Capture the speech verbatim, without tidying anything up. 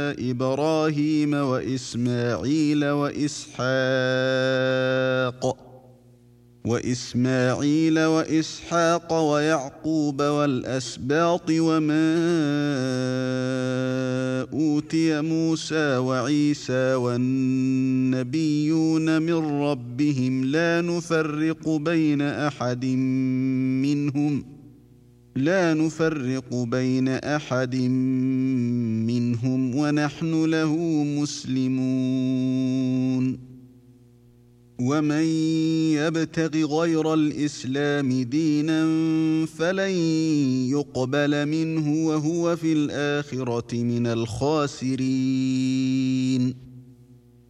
إبراهيم وإسماعيل وإسحاق وإسماعيل وإسحاق ويعقوب والأسباط وما أوتي موسى وعيسى والنبيون من ربهم لا نفرق بين أحد منهم لا نفرق بين أحد منهم ونحن له مسلمون. ومن يبتغ غير الإسلام دينا فلن يقبل منه وهو في الآخرة من الخاسرين.